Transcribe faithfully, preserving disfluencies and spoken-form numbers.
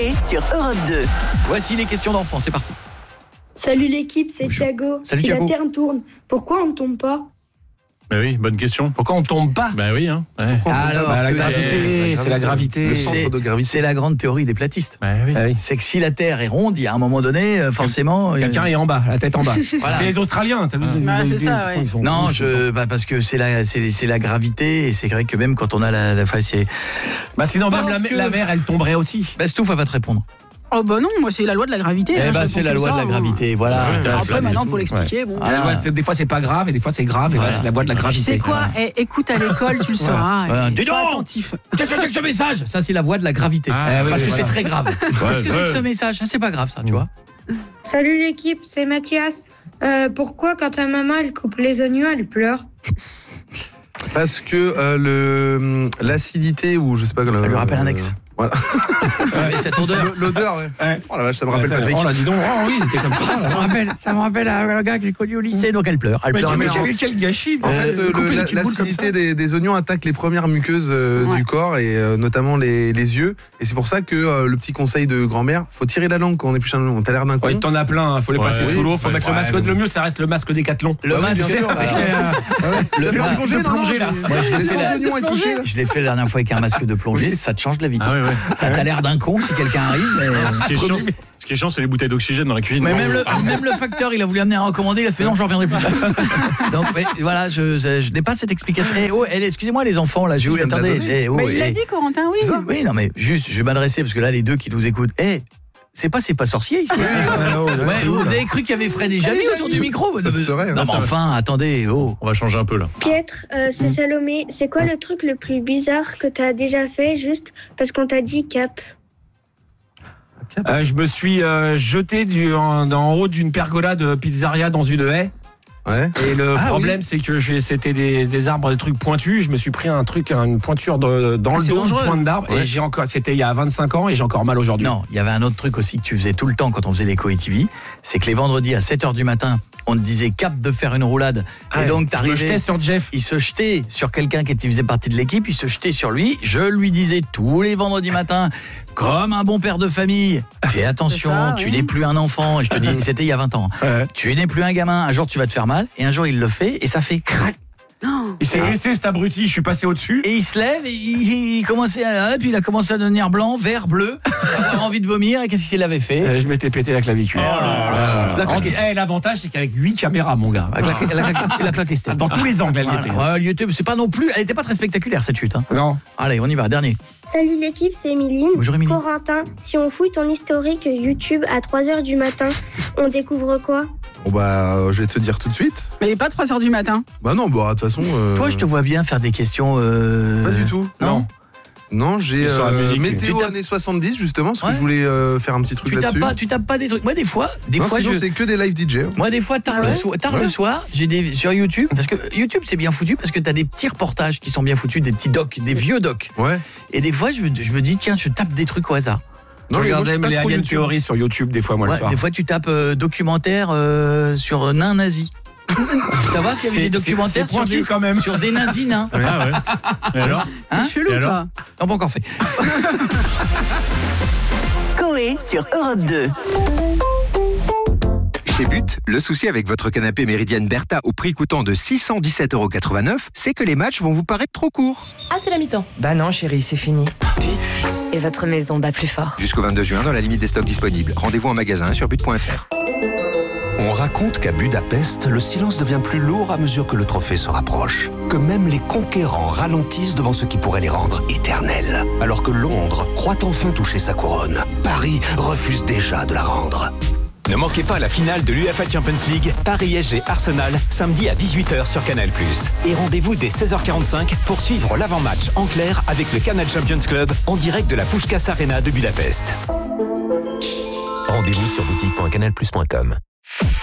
Coé sur Europe deux. Voici les questions d'enfants, c'est parti. Salut l'équipe, c'est Thiago. Salut si Thiago. la Terre tourne, pourquoi on ne tombe pas? Bah oui, bonne question. Pourquoi on tombe pas? Bah oui, hein. Ouais. Alors, Bah, la c'est- gravité, c'est la gravité. Le centre c'est- de gravité. c'est la grande théorie des platistes. Bah oui. Ah oui. C'est que si la Terre est ronde, il y a un moment donné, euh, forcément... euh, Quelqu'un est en bas, la tête en bas. Voilà. C'est les Australiens. T'as vu, ils- Ouais, c'est ils- ça, ouais. ils sont Non, rouges, je, bah parce que c'est la, c'est, c'est la gravité et c'est vrai que même quand on a la, la enfin, c'est. Bah sinon, même Parce la, que- la mer, elle tomberait aussi. Bah, Stouff, elle va te répondre. Oh bah non, moi c'est la loi de la gravité. Eh hein, bah, je c'est réponds la comme loi de ça, la hein. gravité, voilà. Ouais, Alors c'est après, la- maintenant, pour l'expliquer, bon. Ah. La loi, c'est- des fois, c'est pas grave et des fois, c'est grave. Et Voilà. là, c'est la loi de la Tu gravité. sais quoi? Eh, écoute à l'école, tu le sauras. Voilà. et Dis sois donc attentif. Qu'est-ce que c'est que ce message? Ça, c'est la voie de la gravité. Ah, parce oui, que voilà. c'est très grave. Qu'est-ce que c'est que ce message? Ça, c'est pas grave, ça, tu vois. Salut l'équipe, c'est Mathias. Euh, pourquoi quand ta maman elle coupe les oignons, elle pleure? Parce que euh, le l'acidité ou je sais pas. Ça lui rappelle un ex. Voilà. Ouais, cette odeur. L'odeur, ouais. Ouais. Oh la vache, ça me rappelle Patrick. Oh là, dis donc. Oh oui, t'es comme ça. Ça me rappelle, ça me rappelle un gars que j'ai connu au lycée, donc elle pleure. Elle Mais pleure. quel, elle pleure. quel- quel gâchis. En fait, Euh, euh, couper le- les la- petites boules comme l'acidité ça. des, des oignons attaque les premières muqueuses euh, Ouais. du corps et euh, notamment les, les yeux. Et c'est pour ça que euh, le petit conseil de grand-mère, faut tirer la langue quand on épluche un oignon. T'as l'air d'un con. Ouais, t'en as plein, hein, faut les Ouais, passer oui, sous l'eau, faut ouais, mettre le ouais, masque. ouais. Le mieux, ça reste le masque Décathlon. Le Ouais, masque, bien sûr, avec voilà. les- Le le faire masque plonger, de non, non, plongée, j'ai- là. Moi, je l'ai les fait sans la- oignons épluchés, là. Je l'ai fait la dernière fois avec un masque de plongée, ça te change de la vie. Ah oui, ouais. Ça t'a l'air d'un con si quelqu'un arrive. mais- Ce qui est chiant, c'est- ce qui est chiant, c'est les bouteilles d'oxygène dans la cuisine. Mais même le, même le facteur, il a voulu amener un recommandé, il a fait non, j'en reviendrai plus. Donc mais, voilà, je, je, je n'ai pas cette explication. Eh, oh, eh, excusez-moi les enfants, là, je Je vous viens de la attendez. donner. eh, oh, Mais il l'a eh. dit, Corentin, oui. Ça, oui, non mais juste, je vais m'adresser parce que là, les deux qui nous écoutent, eh, c'est pas, c'est pas sorcier ici. Ouais, vous avez cru qu'il y avait Fred et Jamy autour du micro? Ça serait, hein, Non, mais ça va. enfin, attendez, oh. On va changer un peu là. Pietre, euh, c'est Salomé. C'est quoi le truc le plus bizarre que t'as déjà fait juste parce qu'on t'a dit cap? Euh, je me suis euh, jeté du, en, en haut d'une pergola de pizzeria dans une haie. Ouais. Et le Ah, problème, c'est que j'ai- c'était des, des arbres, des trucs pointus. Je me suis pris un truc, une pointure de- dans Ah, le c'est dos, une dangereux. pointe d'arbre. Ouais. Et j'ai encore, c'était il y a vingt-cinq ans et j'ai encore mal aujourd'hui. Non, il y avait un autre truc aussi que tu faisais tout le temps quand on faisait les Coé T V, c'est que les vendredis à sept heures du matin, on te disait cap de faire une roulade. Ah, et donc je me t'arrivais, jetais sur Jeff. il se jetait sur quelqu'un qui était- faisait partie de l'équipe, il se jetait sur lui. Je lui disais tous les vendredis matins, comme un bon père de famille, fais attention, C'est ça, tu oui. n'es plus un enfant. Et je te dis, c'était il y a vingt ans. Ouais. Tu n'es plus un gamin, un jour tu vas te faire mal, et un jour il le fait, et ça fait crac. Non. Il s'est laissé cet abruti, je suis passé au-dessus. Et il se lève, et il, il commençait à, puis il a commencé à devenir blanc, vert, bleu, avoir envie de vomir, et qu'est-ce qu'il avait fait? Euh, je m'étais pété la clavicule. La On claque- dit- eh, L'avantage, c'est qu'avec huit caméras, mon gars. Elle a claqué- elle a claqué- elle a claqué cette tête. Dans tous les angles, elle y Voilà. était. Ouais, elle y était, c'est pas non plus, elle était pas très spectaculaire cette chute. Hein. Non. Allez, on y va, dernier. Salut l'équipe, c'est Émiline. Bonjour Émilie. Corentin, si on fouille ton historique YouTube à trois heures du matin, on découvre quoi? Bon bah, euh, je vais te dire tout de suite. Mais il n'est pas trois heures du matin. Bah non, bah de toute façon. euh, Toi, je te vois bien faire des questions. Euh... Pas du tout. Non. Non, j'ai Sur la euh, musique. météo Tu tapes- années soixante-dix justement, parce Ouais. que je voulais euh, faire un petit truc Tu tapes là-dessus. pas, tu tapes pas des trucs. Moi, des fois, des Non, fois, sinon je. c'est que des live D J. Moi, des fois, tard, Ah le, ouais soir, tard Ouais. le soir, j'ai des sur YouTube, parce que YouTube c'est bien foutu, parce que t'as des petits reportages qui sont bien foutus, des petits docs, des vieux docs. Ouais. Et des fois, je me, je me dis, tiens, je tape des trucs au hasard. Je mais moi, regardais je suis pas les trop Alien YouTube. Theory sur YouTube des fois, moi, le Ouais, soir. des fois, tu tapes euh, documentaire euh, sur euh, nains nazis. Ça va s'il y avait des C'est- documentaires c'est sur pointu des, quand même. sur des nazis nains. Ah ouais. Et alors Hein C'est chelou, Et alors toi. Non, pas encore fait. Coé sur Europe deux. Chez But, le souci avec votre canapé Méridienne Bertha au prix coûtant de six cent dix-sept euros quatre-vingt-neuf, c'est que les matchs vont vous paraître trop courts. Ah, c'est la mi-temps. Bah non chérie, c'est fini. But. Et votre maison bat plus fort. Jusqu'au vingt-deux juin, dans la limite des stocks disponibles. Rendez-vous en magasin sur but point f r. On raconte qu'à Budapest, le silence devient plus lourd à mesure que le trophée se rapproche. Que même les conquérants ralentissent devant ce qui pourrait les rendre éternels. Alors que Londres croit enfin toucher sa couronne, Paris refuse déjà de la rendre. Ne manquez pas la finale de l'UEFA Champions League, Paris S G Arsenal, samedi à dix-huit heures sur Canal plus. Et rendez-vous dès seize heures quarante-cinq pour suivre l'avant-match en clair avec le Canal Champions Club en direct de la Puskás Arena de Budapest. Rendez-vous sur boutique point canal plus point com.